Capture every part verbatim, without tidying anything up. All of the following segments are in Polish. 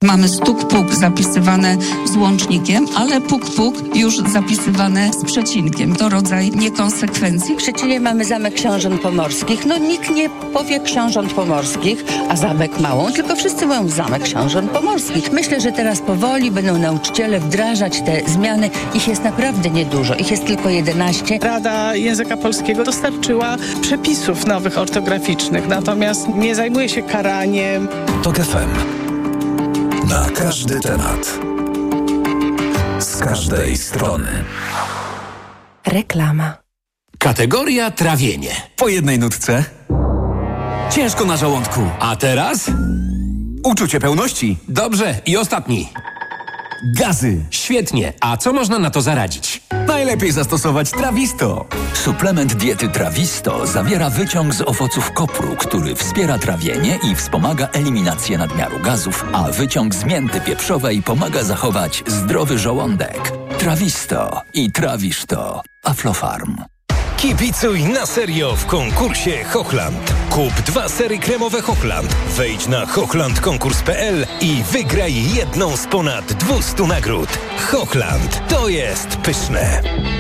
Mamy stuk-puk zapisywane z łącznikiem, ale puk-puk już zapisywane z przecinkiem. To rodzaj niekonsekwencji. W Szczecinie mamy Zamek Książąt Pomorskich. No nikt nie powie Książąt Pomorskich, a Zamek Małą, tylko wszyscy mówią Zamek Książąt Pomorskich. Myślę, że teraz powoli będą nauczyciele wdrażać te zmiany. Ich jest naprawdę niedużo. Ich jest tylko jedenaście. Rada Języka Polskiego dostarczyła przepisów nowych ortograficznych, natomiast nie zajmuje się karaniem. TOK F M. Na każdy temat. Z każdej strony. Reklama. Kategoria trawienie. Po jednej nutce. Ciężko na żołądku. A teraz? Uczucie pełności. Dobrze, i ostatni. Gazy. Świetnie. A co można na to zaradzić? Najlepiej zastosować Trawisto. Suplement diety Trawisto zawiera wyciąg z owoców kopru, który wspiera trawienie i wspomaga eliminację nadmiaru gazów, a wyciąg z mięty pieprzowej pomaga zachować zdrowy żołądek. Trawisto i trawisz to. Aflofarm. Kibicuj na serio w konkursie Hochland. Kup dwa sery kremowe Hochland. Wejdź na hochland konkurs kropka p l i wygraj jedną z ponad dwustu nagród. Hochland. To jest pyszne.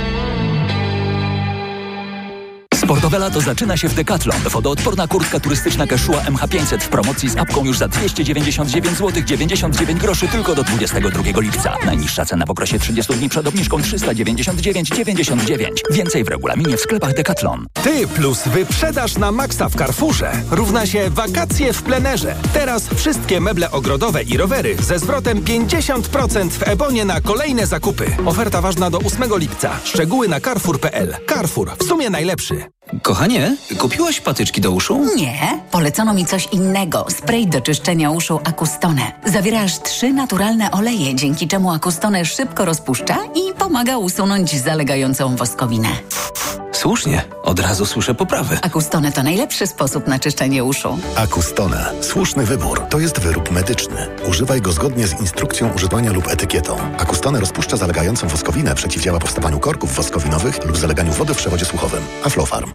Sportowe lato zaczyna się w Decathlon. Wodoodporna kurtka turystyczna Quechua M H pięćset w promocji z apką już za dwieście dziewięćdziesiąt dziewięć złotych dziewięćdziesiąt dziewięć groszy tylko do dwudziestego drugiego lipca. Najniższa cena w okresie trzydziestu dni przed obniżką trzysta dziewięćdziesiąt dziewięć dziewięćdziesiąt dziewięć. Więcej w regulaminie w sklepach Decathlon. Ty plus wyprzedaż na maksa w Carrefourze równa się wakacje w plenerze. Teraz wszystkie meble ogrodowe i rowery ze zwrotem pięćdziesiąt procent w Ebonie na kolejne zakupy. Oferta ważna do ósmego lipca. Szczegóły na carrefour kropka p l. Carrefour. W sumie najlepszy. Kochanie, kupiłaś patyczki do uszu? Nie, polecono mi coś innego. Spray do czyszczenia uszu Acustone. Zawiera aż trzy naturalne oleje, dzięki czemu Acustone szybko rozpuszcza i pomaga usunąć zalegającą woskowinę. Słusznie, od razu słyszę poprawy. Acustone to najlepszy sposób na czyszczenie uszu. Acustone. Słuszny wybór. To jest wyrób medyczny. Używaj go zgodnie z instrukcją używania lub etykietą. Acustone rozpuszcza zalegającą woskowinę, przeciwdziała powstawaniu korków woskowinowych lub zaleganiu wody w przewodzie słuchowym. Aflofarm.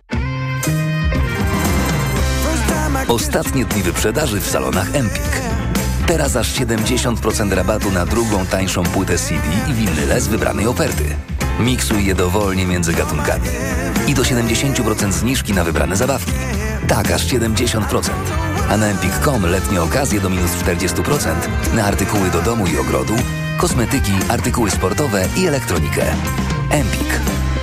Ostatnie dni wyprzedaży w salonach Empik. Teraz aż siedemdziesiąt procent rabatu na drugą tańszą płytę C D i winyle z wybranej oferty. Miksuj je dowolnie między gatunkami. I do siedemdziesiąt procent zniżki na wybrane zabawki. Tak, aż siedemdziesiąt procent. A na empik kropka com letnie okazje do minus czterdzieści procent na artykuły do domu i ogrodu, kosmetyki, artykuły sportowe i elektronikę. Empik.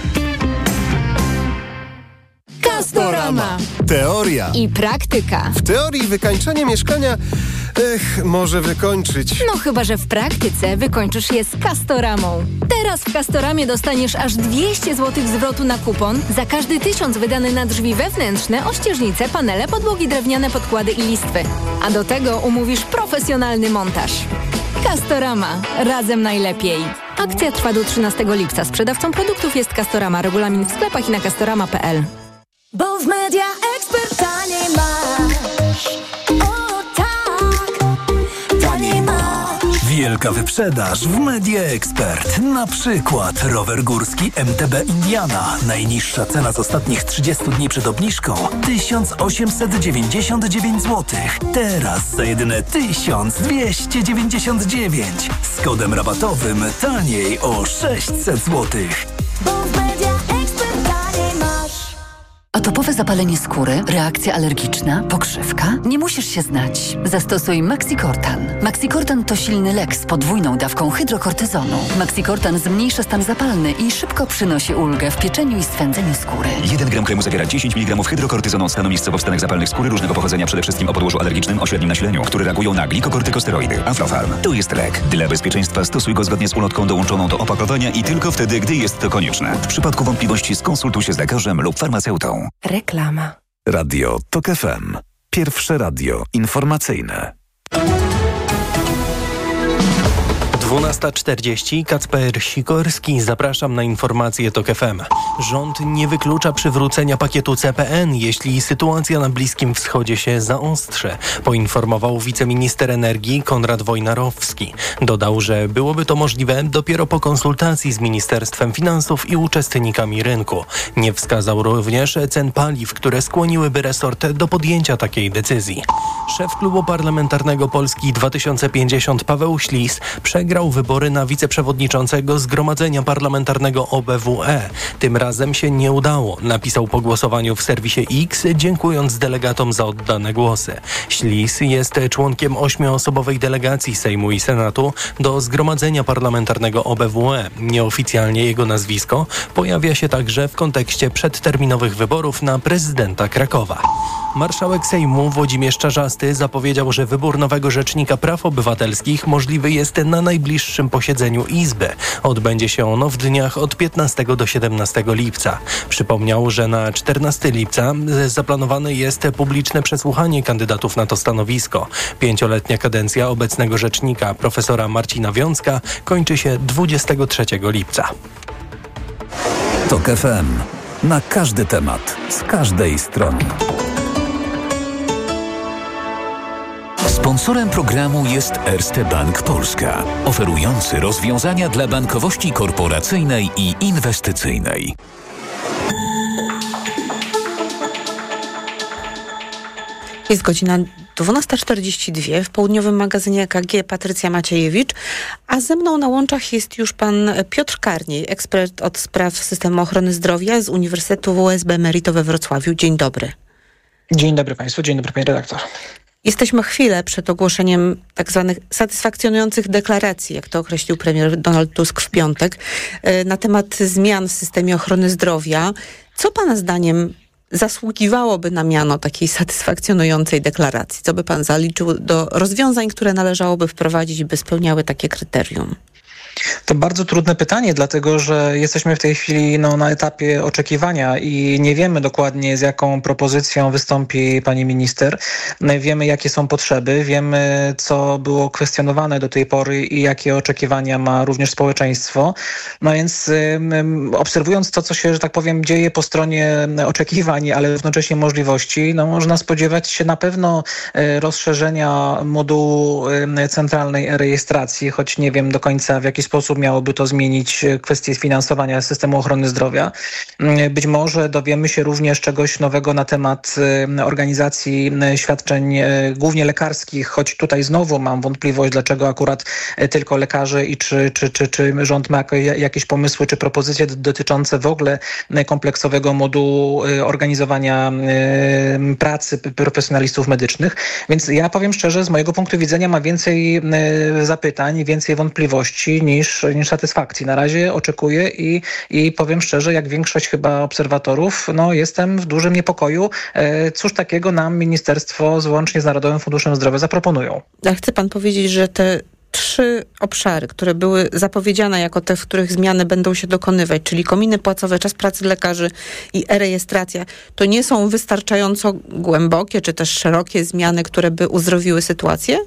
Castorama. Teoria I praktyka. W teorii wykańczenie mieszkania, ech, może wykończyć. No chyba, że w praktyce wykończysz je z Castoramą. Teraz w Castoramie dostaniesz aż dwieście złotych zwrotu na kupon za każdy tysiąc wydany na drzwi wewnętrzne, ościeżnice, panele, podłogi drewniane, podkłady i listwy. A do tego umówisz profesjonalny montaż. Castorama. Razem najlepiej. Akcja trwa do trzynastego lipca. Sprzedawcą produktów jest Castorama. Regulamin w sklepach i na castorama kropka p l. Bo w Media Expert taniej masz. O tak, taniej masz. Wielka wyprzedaż w Media Expert. Na przykład rower górski M T B Indiana. Najniższa cena z ostatnich trzydziestu dni przed obniżką tysiąc osiemset dziewięćdziesiąt dziewięć złotych. Teraz za jedyne tysiąc dwieście dziewięćdziesiąt dziewięć. Z kodem rabatowym taniej o sześćset złotych. Bo w Media Expert taniej masz. Atopowe zapalenie skóry, reakcja alergiczna, pokrzywka? Nie musisz się znać. Zastosuj Maxicortan. Maxicortan to silny lek z podwójną dawką hydrokortyzonu. Maxicortan zmniejsza stan zapalny i szybko przynosi ulgę w pieczeniu i swędzeniu skóry. jeden gram kremu zawiera dziesięć miligramów hydrokortyzonu, stanu miejscowo w stanach zapalnych skóry różnego pochodzenia, przede wszystkim o podłożu alergicznym o średnim nasileniu, które reagują na glikokortykosteroidy. Aflofarm. To jest lek. Dla bezpieczeństwa stosuj go zgodnie z ulotką dołączoną do opakowania i tylko wtedy, gdy jest to konieczne. W przypadku wątpliwości skonsultuj się z lekarzem lub farmaceutą. Reklama. Radio TOK F M. Pierwsze radio informacyjne. dwunasta czterdzieści, Kacper Sikorski. Zapraszam na informacje TOK F M. Rząd nie wyklucza przywrócenia pakietu C P N, jeśli sytuacja na Bliskim Wschodzie się zaostrzy, poinformował wiceminister energii Konrad Wojnarowski. Dodał, że byłoby to możliwe dopiero po konsultacji z Ministerstwem Finansów i uczestnikami rynku. Nie wskazał również cen paliw, które skłoniłyby resort do podjęcia takiej decyzji. Szef Klubu Parlamentarnego Polski dwa tysiące pięćdziesiąt Paweł Ślis przegrał wybory na wiceprzewodniczącego Zgromadzenia Parlamentarnego O B W E. Tym razem się nie udało, napisał po głosowaniu w serwisie X, dziękując delegatom za oddane głosy. Ślis jest członkiem ośmioosobowej delegacji Sejmu i Senatu do Zgromadzenia Parlamentarnego O B W E. Nieoficjalnie jego nazwisko pojawia się także w kontekście przedterminowych wyborów na prezydenta Krakowa. Marszałek Sejmu Włodzimierz Czarzasty zapowiedział, że wybór nowego Rzecznika Praw Obywatelskich możliwy jest na najbliższym posiedzeniu Izby. Odbędzie się ono w dniach od piętnastego do siedemnastego lipca. Przypomniał, że na czternastego lipca zaplanowane jest publiczne przesłuchanie kandydatów na to stanowisko. Pięcioletnia kadencja obecnego rzecznika profesora Marcina Wiącka kończy się dwudziestego trzeciego lipca. TOK F M. Na każdy temat, z każdej strony. Sponsorem programu jest Erste Bank Polska, oferujący rozwiązania dla bankowości korporacyjnej i inwestycyjnej. Jest godzina dwunasta czterdzieści dwa w południowym magazynie E K G Patrycja Maciejewicz, a ze mną na łączach jest już pan Piotr Karniej, ekspert od spraw systemu ochrony zdrowia z Uniwersytetu W S B Merito we Wrocławiu. Dzień dobry. Dzień dobry Państwu, dzień dobry Pani redaktor. Jesteśmy chwilę przed ogłoszeniem tak zwanych satysfakcjonujących deklaracji, jak to określił premier Donald Tusk w piątek, na temat zmian w systemie ochrony zdrowia. Co Pana zdaniem zasługiwałoby na miano takiej satysfakcjonującej deklaracji? Co by Pan zaliczył do rozwiązań, które należałoby wprowadzić, by spełniały takie kryterium? To bardzo trudne pytanie, dlatego że jesteśmy w tej chwili no, na etapie oczekiwania i nie wiemy dokładnie, z jaką propozycją wystąpi pani minister. Wiemy, jakie są potrzeby, wiemy, co było kwestionowane do tej pory i jakie oczekiwania ma również społeczeństwo. No więc um, obserwując to, co się, że tak powiem, dzieje po stronie oczekiwań, ale równocześnie możliwości, no można spodziewać się na pewno e, rozszerzenia modułu e, centralnej e-rejestracji, choć nie wiem do końca, w jaki sposób miałoby to zmienić kwestię finansowania systemu ochrony zdrowia. Być może dowiemy się również czegoś nowego na temat organizacji świadczeń głównie lekarskich, choć tutaj znowu mam wątpliwość, dlaczego akurat tylko lekarze i czy, czy, czy, czy rząd ma jakieś pomysły czy propozycje dotyczące w ogóle kompleksowego modułu organizowania pracy profesjonalistów medycznych. Więc ja powiem szczerze, z mojego punktu widzenia ma więcej zapytań, więcej wątpliwości niż, niż satysfakcji. Na razie oczekuję i, i powiem szczerze, jak większość chyba obserwatorów, no jestem w dużym niepokoju. E, cóż takiego nam ministerstwo złącznie z Narodowym Funduszem Zdrowia zaproponują. A chce pan powiedzieć, że te trzy obszary, które były zapowiedziane jako te, w których zmiany będą się dokonywać, czyli kominy płacowe, czas pracy lekarzy i e-rejestracja, to nie są wystarczająco głębokie czy też szerokie zmiany, które by uzdrowiły sytuację?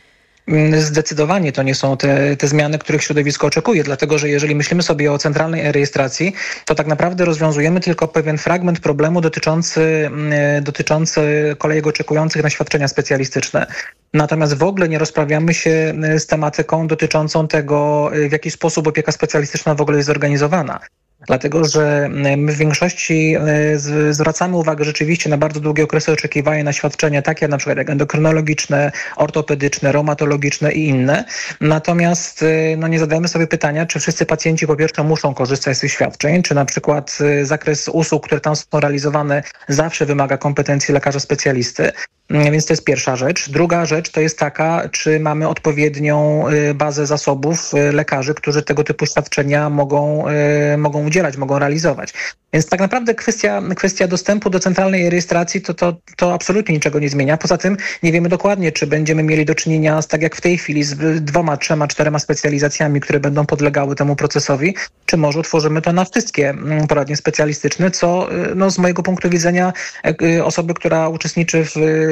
Zdecydowanie to nie są te, te zmiany, których środowisko oczekuje, dlatego że jeżeli myślimy sobie o centralnej e-rejestracji, to tak naprawdę rozwiązujemy tylko pewien fragment problemu dotyczący, dotyczący kolejek oczekujących na świadczenia specjalistyczne. Natomiast w ogóle nie rozprawiamy się z tematyką dotyczącą tego, w jaki sposób opieka specjalistyczna w ogóle jest zorganizowana. Dlatego, że my w większości zwracamy uwagę rzeczywiście na bardzo długie okresy oczekiwania na świadczenia, takie na przykład jak endokrynologiczne, ortopedyczne, reumatologiczne i inne. Natomiast no, nie zadajemy sobie pytania, czy wszyscy pacjenci po pierwsze muszą korzystać z tych świadczeń, czy na przykład zakres usług, które tam są realizowane, zawsze wymaga kompetencji lekarza specjalisty. Więc to jest pierwsza rzecz. Druga rzecz to jest taka, czy mamy odpowiednią bazę zasobów lekarzy, którzy tego typu świadczenia mogą, mogą udzielać, mogą realizować. Więc tak naprawdę kwestia, kwestia dostępu do centralnej rejestracji to, to, to absolutnie niczego nie zmienia. Poza tym nie wiemy dokładnie, czy będziemy mieli do czynienia z, tak jak w tej chwili, z dwoma, trzema, czterema specjalizacjami, które będą podlegały temu procesowi, czy może utworzymy to na wszystkie poradnie specjalistyczne, co no, z mojego punktu widzenia osoby, która uczestniczy w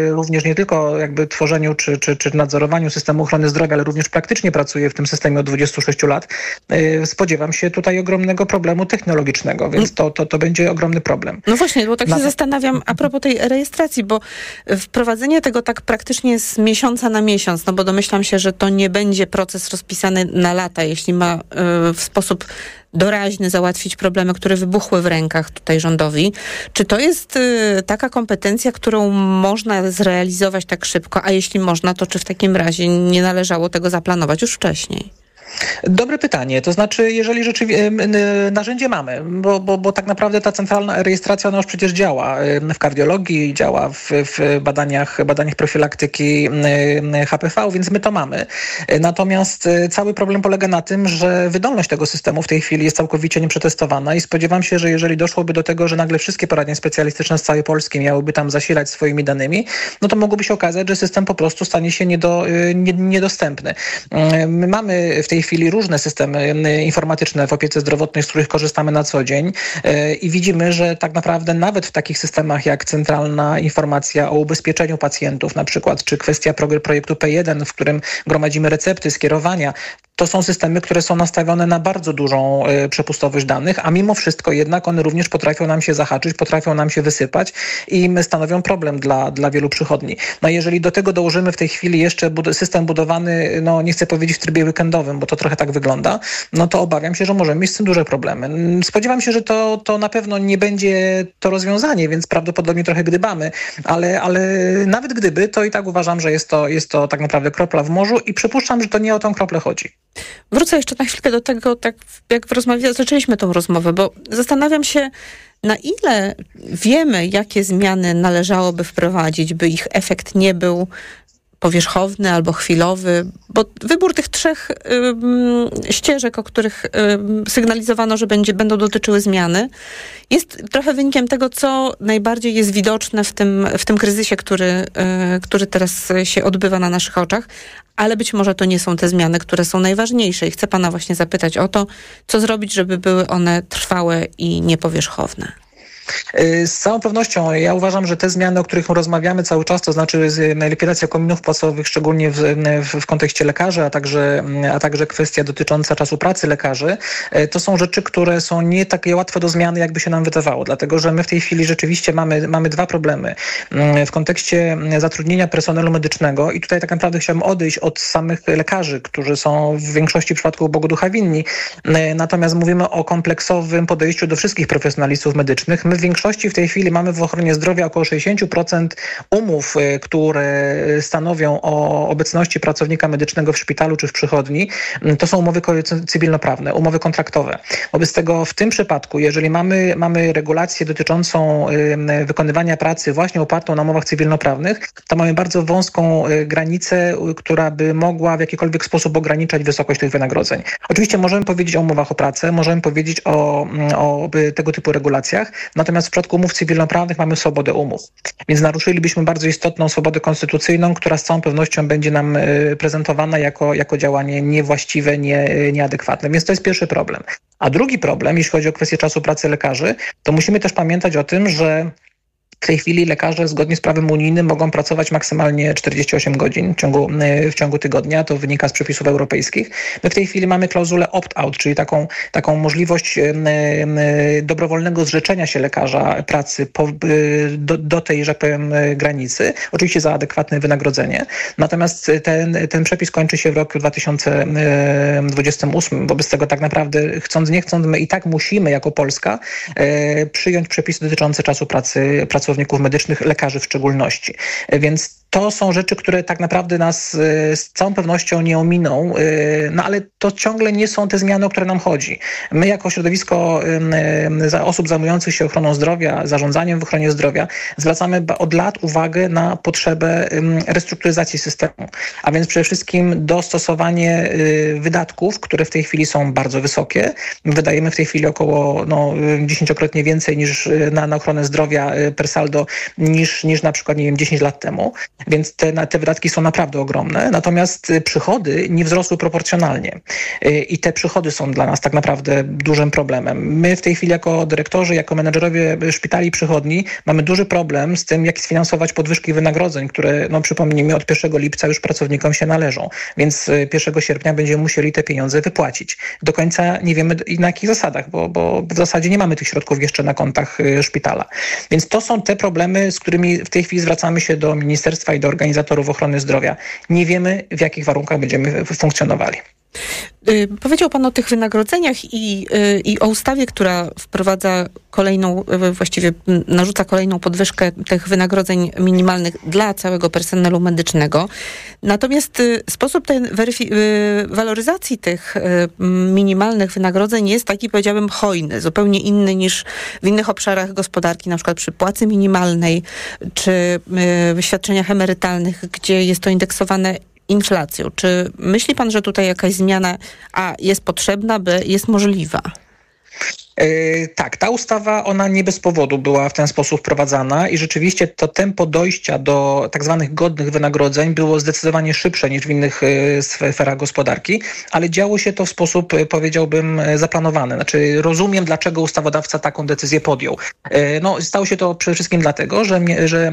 również nie tylko jakby tworzeniu czy, czy, czy nadzorowaniu systemu ochrony zdrowia, ale również praktycznie pracuję w tym systemie od dwudziestu sześciu lat, spodziewam się tutaj ogromnego problemu technologicznego, więc to, to, to będzie ogromny problem. No właśnie, bo tak Na... się zastanawiam a propos tej rejestracji, bo wprowadzenie tego tak praktycznie z miesiąca na miesiąc, no bo domyślam się, że to nie będzie proces rozpisany na lata, jeśli ma y, w sposób doraźny załatwić problemy, które wybuchły w rękach tutaj rządowi. Czy to jest y, taka kompetencja, którą można zrealizować tak szybko, a jeśli można, to czy w takim razie nie należało tego zaplanować już wcześniej? Dobre pytanie. To znaczy, jeżeli rzeczywiście narzędzie mamy, bo, bo, bo tak naprawdę ta centralna rejestracja, ona już przecież działa w kardiologii, działa w, w badaniach, badaniach profilaktyki H P V, więc my to mamy. Natomiast cały problem polega na tym, że wydolność tego systemu w tej chwili jest całkowicie nieprzetestowana i spodziewam się, że jeżeli doszłoby do tego, że nagle wszystkie poradnie specjalistyczne z całej Polski miałyby tam zasilać swoimi danymi, no to mogłoby się okazać, że system po prostu stanie się niedo, nie, niedostępny. My mamy w tej chwili różne systemy informatyczne w opiece zdrowotnej, z których korzystamy na co dzień i widzimy, że tak naprawdę nawet w takich systemach jak centralna informacja o ubezpieczeniu pacjentów na przykład, czy kwestia projektu P jeden, w którym gromadzimy recepty, skierowania, to są systemy, które są nastawione na bardzo dużą y, przepustowość danych, a mimo wszystko jednak one również potrafią nam się zahaczyć, potrafią nam się wysypać i stanowią problem dla, dla wielu przychodni. No jeżeli do tego dołożymy w tej chwili jeszcze bud- system budowany, no nie chcę powiedzieć w trybie weekendowym, bo to trochę tak wygląda, no to obawiam się, że możemy mieć z tym duże problemy. Spodziewam się, że to, to na pewno nie będzie to rozwiązanie, więc prawdopodobnie trochę gdybamy, ale, ale nawet gdyby, to i tak uważam, że jest to, jest to tak naprawdę kropla w morzu i przypuszczam, że to nie o tą kroplę chodzi. Wrócę jeszcze na chwilkę do tego, tak jak w rozmowie zaczęliśmy tą rozmowę, bo zastanawiam się, na ile wiemy, jakie zmiany należałoby wprowadzić, by ich efekt nie był powierzchowny albo chwilowy, bo wybór tych trzech y, ścieżek, o których y, sygnalizowano, że będzie, będą dotyczyły zmiany, jest trochę wynikiem tego, co najbardziej jest widoczne w tym, w tym kryzysie, który, y, który teraz się odbywa na naszych oczach, ale być może to nie są te zmiany, które są najważniejsze i chcę pana właśnie zapytać o to, co zrobić, żeby były one trwałe i niepowierzchowne. Z całą pewnością ja uważam, że te zmiany, o których rozmawiamy cały czas, to znaczy likwidacja kominów płacowych, szczególnie w, w, w kontekście lekarzy, a także, a także kwestia dotycząca czasu pracy lekarzy, to są rzeczy, które są nie takie łatwe do zmiany, jakby się nam wydawało, dlatego że my w tej chwili rzeczywiście mamy, mamy dwa problemy. W kontekście zatrudnienia personelu medycznego i tutaj tak naprawdę chciałbym odejść od samych lekarzy, którzy są w większości przypadków Bogu ducha winni, natomiast mówimy o kompleksowym podejściu do wszystkich profesjonalistów medycznych. My w większości w tej chwili mamy w ochronie zdrowia około sześćdziesiąt procent umów, które stanowią o obecności pracownika medycznego w szpitalu czy w przychodni. To są umowy cywilnoprawne, umowy kontraktowe. Wobec tego w tym przypadku, jeżeli mamy, mamy regulację dotyczącą wykonywania pracy właśnie opartą na umowach cywilnoprawnych, to mamy bardzo wąską granicę, która by mogła w jakikolwiek sposób ograniczać wysokość tych wynagrodzeń. Oczywiście możemy powiedzieć o umowach o pracę, możemy powiedzieć o, o tego typu regulacjach, natomiast w przypadku umów cywilnoprawnych mamy swobodę umów. Więc naruszylibyśmy bardzo istotną swobodę konstytucyjną, która z całą pewnością będzie nam prezentowana jako, jako działanie niewłaściwe, nie, nieadekwatne. Więc to jest pierwszy problem. A drugi problem, jeśli chodzi o kwestię czasu pracy lekarzy, to musimy też pamiętać o tym, że w tej chwili lekarze zgodnie z prawem unijnym mogą pracować maksymalnie czterdzieści osiem godzin w ciągu, w ciągu tygodnia. To wynika z przepisów europejskich. My w tej chwili mamy klauzulę opt-out, czyli taką, taką możliwość dobrowolnego zrzeczenia się lekarza pracy po, do, do tej, że powiem, granicy. Oczywiście za adekwatne wynagrodzenie. Natomiast ten, ten przepis kończy się w roku dwa tysiące dwudziestym ósmym. Wobec tego tak naprawdę chcąc nie chcąc, my i tak musimy jako Polska przyjąć przepisy dotyczące czasu pracy pracowników medycznych, lekarzy w szczególności. Więc to są rzeczy, które tak naprawdę nas z całą pewnością nie ominą, no ale to ciągle nie są te zmiany, o które nam chodzi. My jako środowisko osób zajmujących się ochroną zdrowia, zarządzaniem w ochronie zdrowia, zwracamy od lat uwagę na potrzebę restrukturyzacji systemu, a więc przede wszystkim dostosowanie wydatków, które w tej chwili są bardzo wysokie. Wydajemy w tej chwili około no, dziesięciokrotnie więcej niż na, na ochronę zdrowia per saldo niż, niż na przykład, nie wiem, dziesięć lat temu. Więc te, te wydatki są naprawdę ogromne, natomiast przychody nie wzrosły proporcjonalnie. I te przychody są dla nas tak naprawdę dużym problemem. My w tej chwili jako dyrektorzy, jako menedżerowie szpitali i przychodni mamy duży problem z tym, jak sfinansować podwyżki wynagrodzeń, które, no przypomnijmy, od pierwszego lipca już pracownikom się należą. Więc pierwszego sierpnia będziemy musieli te pieniądze wypłacić. Do końca nie wiemy na jakich zasadach, bo, bo w zasadzie nie mamy tych środków jeszcze na kontach szpitala. Więc to są te problemy, z którymi w tej chwili zwracamy się do ministerstwa i do organizatorów ochrony zdrowia. Nie wiemy, w jakich warunkach będziemy funkcjonowali. Powiedział Pan o tych wynagrodzeniach i, i o ustawie, która wprowadza kolejną, właściwie narzuca kolejną podwyżkę tych wynagrodzeń minimalnych dla całego personelu medycznego. Natomiast sposób tej weryfi- waloryzacji tych minimalnych wynagrodzeń jest taki, powiedziałbym, hojny, zupełnie inny niż w innych obszarach gospodarki, na przykład przy płacy minimalnej czy świadczeniach emerytalnych, gdzie jest to indeksowane inflacją. Czy myśli pan, że tutaj jakaś zmiana A jest potrzebna, B jest możliwa? Yy, tak, ta ustawa, ona nie bez powodu była w ten sposób wprowadzana i rzeczywiście to tempo dojścia do tak zwanych godnych wynagrodzeń było zdecydowanie szybsze niż w innych yy, sferach gospodarki, ale działo się to w sposób, yy, powiedziałbym, yy, zaplanowany. Znaczy rozumiem, dlaczego ustawodawca taką decyzję podjął. Yy, no, stało się to przede wszystkim dlatego, że, że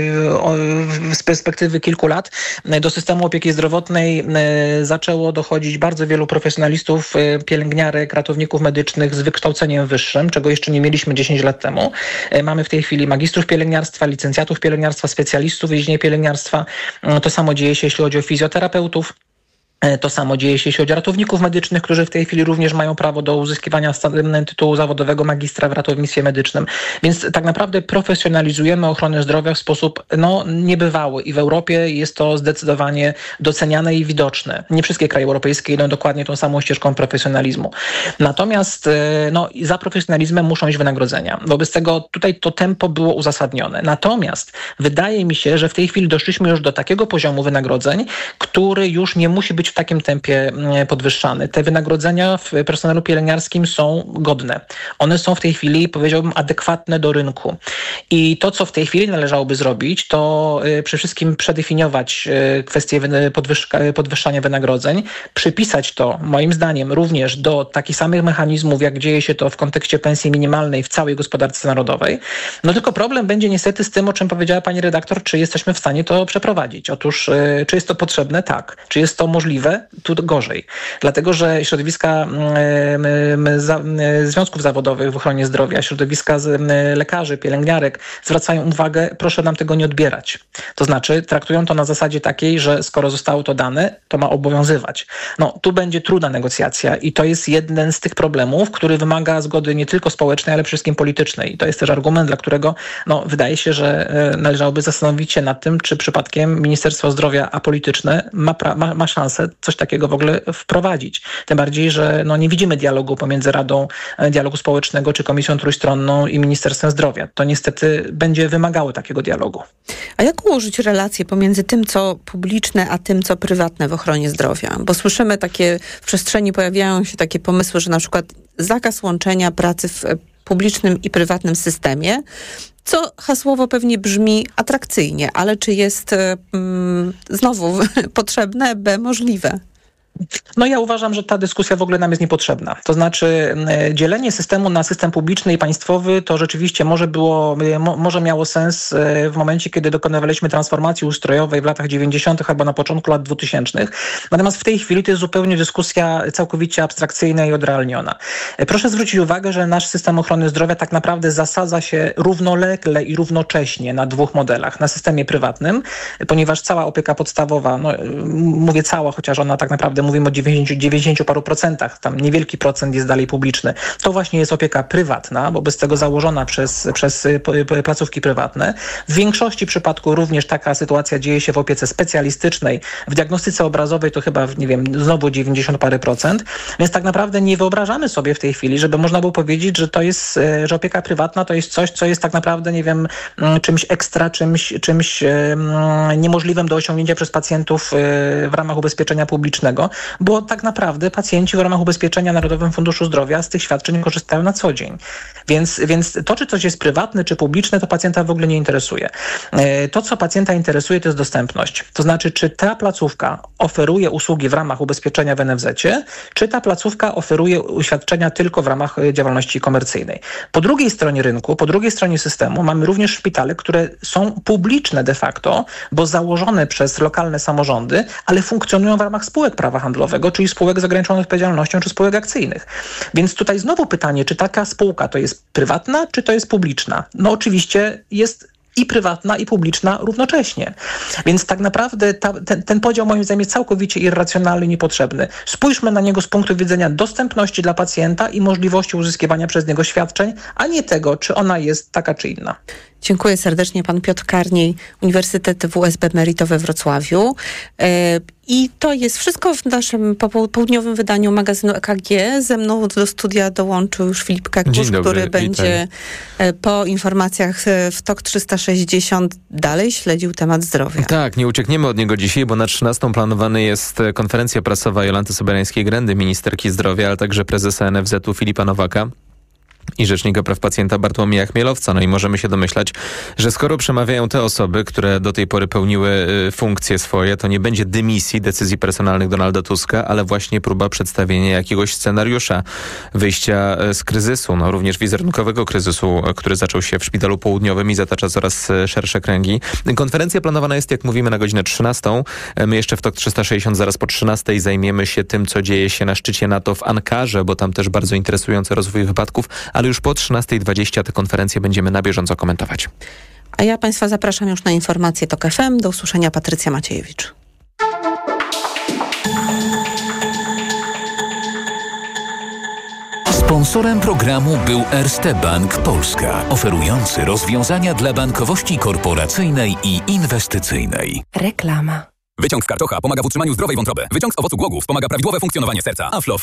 yy, z perspektywy kilku lat yy, do systemu opieki zdrowotnej yy, zaczęło dochodzić bardzo wielu profesjonalistów, yy, pielęgniarek, ratowników medycznych z wykształceniem wyższym, czego jeszcze nie mieliśmy dziesięć lat temu. Mamy w tej chwili magistrów pielęgniarstwa, licencjatów pielęgniarstwa, specjalistów w dziedzinie pielęgniarstwa. To samo dzieje się, jeśli chodzi o fizjoterapeutów. To samo dzieje się, jeśli chodzi o ratowników medycznych, którzy w tej chwili również mają prawo do uzyskiwania tytułu zawodowego magistra w ratownictwie medycznym. Więc tak naprawdę profesjonalizujemy ochronę zdrowia w sposób no, niebywały i w Europie jest to zdecydowanie doceniane i widoczne. Nie wszystkie kraje europejskie idą dokładnie tą samą ścieżką profesjonalizmu. Natomiast no, za profesjonalizmem muszą iść wynagrodzenia. Wobec tego tutaj to tempo było uzasadnione. Natomiast wydaje mi się, że w tej chwili doszliśmy już do takiego poziomu wynagrodzeń, który już nie musi być w takim tempie podwyższany. Te wynagrodzenia w personelu pielęgniarskim są godne. One są w tej chwili, powiedziałbym, adekwatne do rynku. I to, co w tej chwili należałoby zrobić, to przede wszystkim przedefiniować kwestię podwyższania wynagrodzeń, przypisać to, moim zdaniem, również do takich samych mechanizmów, jak dzieje się to w kontekście pensji minimalnej w całej gospodarce narodowej. No tylko problem będzie niestety z tym, o czym powiedziała pani redaktor, czy jesteśmy w stanie to przeprowadzić. Otóż, czy jest to potrzebne? Tak. Czy jest to możliwe? Tu gorzej. Dlatego, że środowiska związków zawodowych w ochronie zdrowia, środowiska lekarzy, pielęgniarek zwracają uwagę, proszę nam tego nie odbierać. To znaczy traktują to na zasadzie takiej, że skoro zostało to dane, to ma obowiązywać. No, tu będzie trudna negocjacja i to jest jeden z tych problemów, który wymaga zgody nie tylko społecznej, ale przede wszystkim politycznej. I to jest też argument, dla którego no, wydaje się, że należałoby zastanowić się nad tym, czy przypadkiem Ministerstwo Zdrowia apolityczne ma, pra- ma, ma szansę coś takiego w ogóle wprowadzić. Tym bardziej, że no, nie widzimy dialogu pomiędzy Radą Dialogu Społecznego czy Komisją Trójstronną i Ministerstwem Zdrowia. To niestety będzie wymagało takiego dialogu. A jak ułożyć relacje pomiędzy tym, co publiczne, a tym, co prywatne w ochronie zdrowia? Bo słyszymy takie, w przestrzeni pojawiają się takie pomysły, że na przykład zakaz łączenia pracy w publicznym i prywatnym systemie, co hasłowo pewnie brzmi atrakcyjnie, ale czy jest mm, znowu potrzebne, b możliwe? No ja uważam, że ta dyskusja w ogóle nam jest niepotrzebna. To znaczy dzielenie systemu na system publiczny i państwowy to rzeczywiście może było, mo, może miało sens w momencie, kiedy dokonywaliśmy transformacji ustrojowej w latach dziewięćdziesiątych albo na początku lat dwutysięcznych. Natomiast w tej chwili to jest zupełnie dyskusja całkowicie abstrakcyjna i odrealniona. Proszę zwrócić uwagę, że nasz system ochrony zdrowia tak naprawdę zasadza się równolegle i równocześnie na dwóch modelach. Na systemie prywatnym, ponieważ cała opieka podstawowa, no, mówię cała, chociaż ona tak naprawdę mówimy o dziewięćdziesięciu, dziewięćdziesięciu paru procentach, tam niewielki procent jest dalej publiczny. To właśnie jest opieka prywatna, wobec tego założona przez, przez placówki prywatne. W większości przypadków również taka sytuacja dzieje się w opiece specjalistycznej. W diagnostyce obrazowej to chyba, nie wiem, znowu dziewięćdziesiąt parę procent. Więc tak naprawdę nie wyobrażamy sobie w tej chwili, żeby można było powiedzieć, że to jest, że opieka prywatna to jest coś, co jest tak naprawdę, nie wiem, czymś ekstra, czymś, czymś niemożliwym do osiągnięcia przez pacjentów w ramach ubezpieczenia publicznego. bo tak naprawdę pacjenci w ramach ubezpieczenia Narodowym Funduszu Zdrowia z tych świadczeń korzystają na co dzień. Więc, więc to, czy coś jest prywatne, czy publiczne, to pacjenta w ogóle nie interesuje. To, co pacjenta interesuje, to jest dostępność. To znaczy, czy ta placówka oferuje usługi w ramach ubezpieczenia w en ef zecie, czy ta placówka oferuje świadczenia tylko w ramach działalności komercyjnej. Po drugiej stronie rynku, po drugiej stronie systemu mamy również szpitale, które są publiczne de facto, bo założone przez lokalne samorządy, ale funkcjonują w ramach spółek prawa handlowego, czyli spółek z ograniczoną odpowiedzialnością, czy spółek akcyjnych. Więc tutaj znowu pytanie, czy taka spółka to jest prywatna, czy to jest publiczna? No oczywiście jest i prywatna, i publiczna równocześnie. Więc tak naprawdę ta, ten, ten podział moim zdaniem jest całkowicie irracjonalny i niepotrzebny. Spójrzmy na niego z punktu widzenia dostępności dla pacjenta i możliwości uzyskiwania przez niego świadczeń, a nie tego, czy ona jest taka czy inna. Dziękuję serdecznie. Pan Piotr Karniej, Uniwersytet W S B Merito we Wrocławiu. I to jest wszystko w naszym południowym wydaniu magazynu E K G. Ze mną do studia dołączył już Filip Kakusz, który będzie witaj. po informacjach w Tok trzysta sześćdziesiąt dalej śledził temat zdrowia. Tak, nie uciekniemy od niego dzisiaj, bo na trzynastą planowany jest konferencja prasowa Jolanty Sobierańskiej-Grendy, ministerki zdrowia, ale także prezesa en ef zetu Filipa Nowaka i Rzecznika Praw Pacjenta Bartłomieja Chmielowca. No i możemy się domyślać, że skoro przemawiają te osoby, które do tej pory pełniły y, funkcje swoje, to nie będzie dymisji decyzji personalnych Donalda Tuska, ale właśnie próba przedstawienia jakiegoś scenariusza wyjścia y, z kryzysu, no również wizerunkowego kryzysu, y, który zaczął się w Szpitalu Południowym i zatacza coraz y, szersze kręgi. Konferencja planowana jest, jak mówimy, na godzinę trzynastą. My jeszcze w Tok trzysta sześćdziesiąt zaraz po trzynastej zajmiemy się tym, co dzieje się na szczycie NATO w Ankarze, bo tam też bardzo interesujący rozwój wypadków, ale już po trzynastej dwadzieścia tę konferencję będziemy na bieżąco komentować. A ja Państwa zapraszam już na informacje Tok F M. Do usłyszenia, Patrycja Maciejewicz. Sponsorem programu był Erste Bank Polska, oferujący rozwiązania dla bankowości korporacyjnej i inwestycyjnej. Reklama. Wyciąg z karczocha pomaga w utrzymaniu zdrowej wątroby. Wyciąg z owocu głogów pomaga prawidłowe funkcjonowanie serca. Aflof